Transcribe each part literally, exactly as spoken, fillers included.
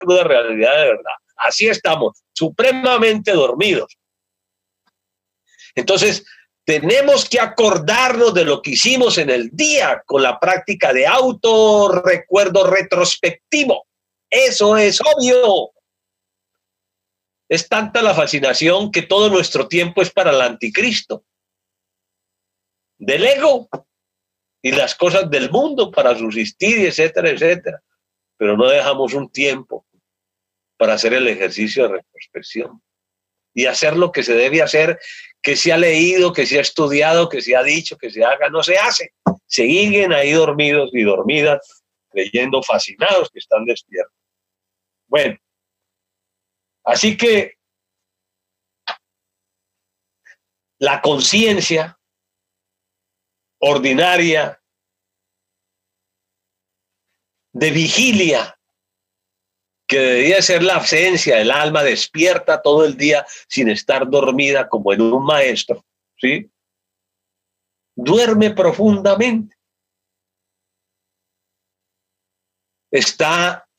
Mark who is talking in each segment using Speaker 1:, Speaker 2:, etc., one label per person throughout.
Speaker 1: cruda realidad de verdad. Así estamos, supremamente dormidos. Entonces, tenemos que acordarnos de lo que hicimos en el día con la práctica de autorrecuerdo retrospectivo. Eso es obvio. Es tanta la fascinación que todo nuestro tiempo es para el anticristo, del ego y las cosas del mundo para subsistir, etcétera, etcétera. Pero no dejamos un tiempo para hacer el ejercicio de retrospección y hacer lo que se debe hacer, que se ha leído, que se ha estudiado, que se ha dicho, que se haga, no se hace. Siguen ahí dormidos y dormidas, creyendo fascinados que están despiertos. Bueno, así que la conciencia ordinaria de vigilia, que debería ser la ausencia del alma despierta todo el día sin estar dormida como en un maestro, ¿sí? Duerme profundamente. Está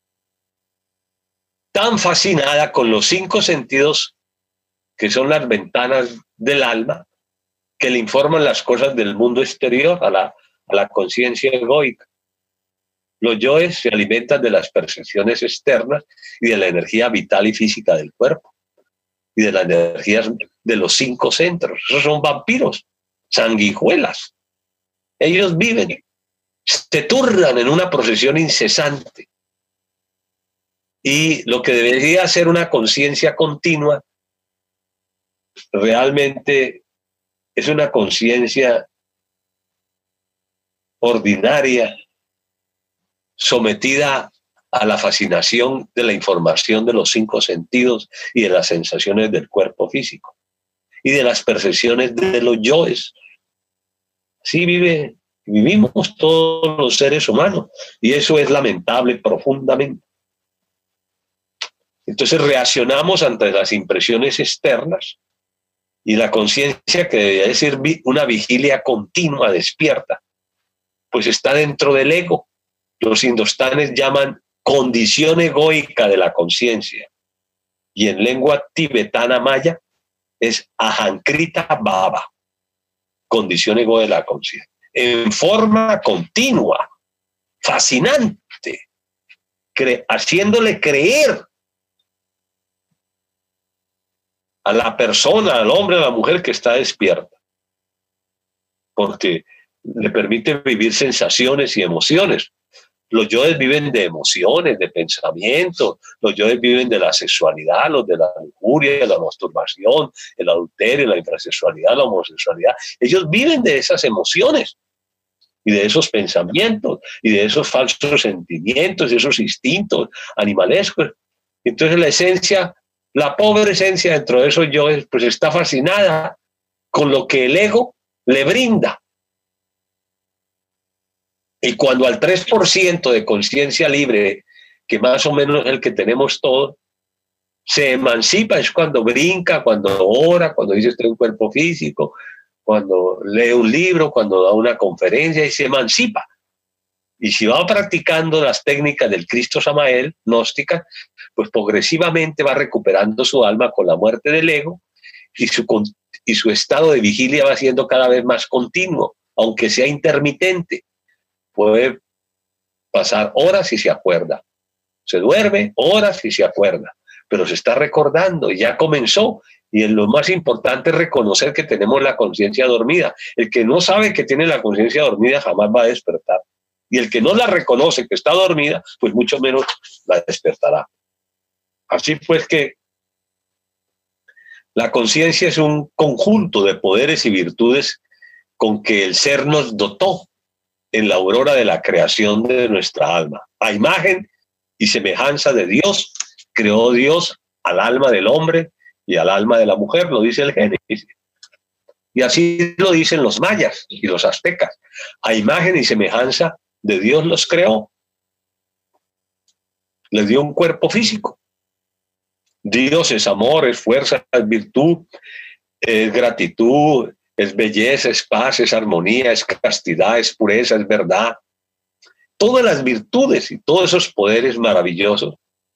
Speaker 1: tan fascinada con los cinco sentidos que son las ventanas del alma, que le informan las cosas del mundo exterior a la, a la conciencia egoica. Los yoes se alimentan de las percepciones externas y de la energía vital y física del cuerpo y de las energías de los cinco centros. Esos son vampiros, sanguijuelas. Ellos viven, se turnan en una procesión incesante. Y lo que debería ser una conciencia continua realmente es una conciencia ordinaria, sometida a la fascinación de la información de los cinco sentidos y de las sensaciones del cuerpo físico y de las percepciones de los yoes. Así vive, vivimos todos los seres humanos y eso es lamentable profundamente. Entonces reaccionamos ante las impresiones externas y la conciencia, que debería ser una vigilia continua, despierta, pues está dentro del ego. Los indostanes llaman condición egoica de la conciencia y en lengua tibetana maya es ahankrita bhava, condición ego de la conciencia, en forma continua, fascinante, cre- haciéndole creer a la persona, al hombre, a la mujer que está despierta, porque le permite vivir sensaciones y emociones. Los yoes viven de emociones, de pensamientos, los yoes viven de la sexualidad, los de la lujuria, de la masturbación, el adulterio, la infrasexualidad, la homosexualidad. Ellos viven de esas emociones y de esos pensamientos y de esos falsos sentimientos, de esos instintos animalescos. Entonces la esencia, la pobre esencia dentro de esos yoes, pues está fascinada con lo que el ego le brinda. Y cuando al tres por ciento de conciencia libre, que más o menos es el que tenemos todos, se emancipa, es cuando brinca, cuando ora, cuando dice estoy en un cuerpo físico, cuando lee un libro, cuando da una conferencia y se emancipa. Y si va practicando las técnicas del Cristo Samael, gnósticas, pues progresivamente va recuperando su alma con la muerte del ego y su, y su estado de vigilia va siendo cada vez más continuo, aunque sea intermitente. Puede pasar horas y se acuerda. Se duerme horas y se acuerda, pero se está recordando y ya comenzó. Y lo más importante es reconocer que tenemos la conciencia dormida. El que no sabe que tiene la conciencia dormida jamás va a despertar. Y el que no la reconoce que está dormida, pues mucho menos la despertará. Así pues que la conciencia es un conjunto de poderes y virtudes con que el ser nos dotó en la aurora de la creación de nuestra alma. A imagen y semejanza de Dios, creó Dios al alma del hombre y al alma de la mujer, lo dice el Génesis. Y así lo dicen los mayas y los aztecas. A imagen y semejanza de Dios los creó. Les dio un cuerpo físico. Dios es amor, es fuerza, es virtud, es gratitud, es belleza, es paz, es armonía, es castidad, es pureza, es verdad. Todas las virtudes y todos esos poderes maravillosos